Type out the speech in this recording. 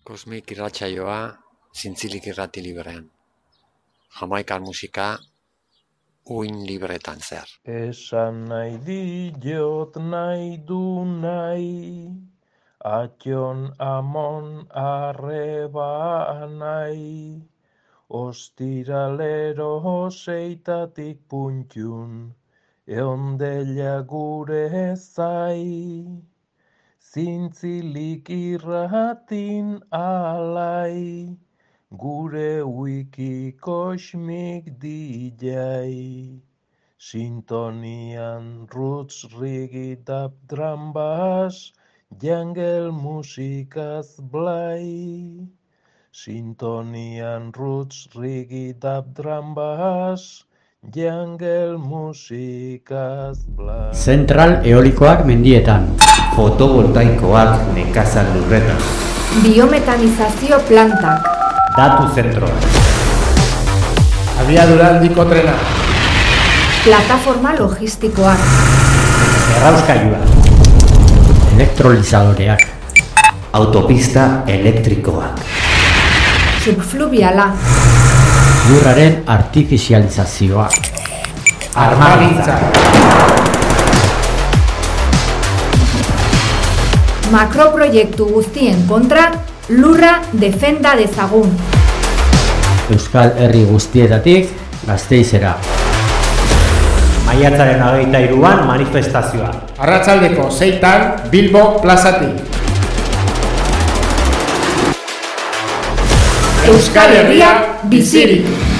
Kosmik irratsaioa, zintzilik irrati librean. Jamaikan musika, uin libretan zer. Esan nahi diot nahi du nahi, atxon amon arreba nahi, ostiralero seitatik puntxun, eondela gure zai. Zintzilik irratin alai, gure wiki kosmik DJ. Sintonian roots reggae dub drum bass, jungle musikaz blai. Sintonian roots reggae dub drum bass, jungle musikaz blai. Zentral eolikoak mendietan. Fotovoltaikoak nekazal lurretan. Biometanizazio plantak. Datu zentroa. Abiadura handiko trena. Plataforma logistikoak. Errauskailua. Elektrolizadoreak. Autopista elektrikoak. Subfluviala. Lurraren artifizializazioa. Armagintza. Makroproiektu guztien kontra, lurra defenda dezagun. Euskal Herri guztietatik Gasteizera. Maiatzaren 23an manifestazioa. Arratsaldeko 6:00 Bilbo plazatik. Euskal Herria bizirik.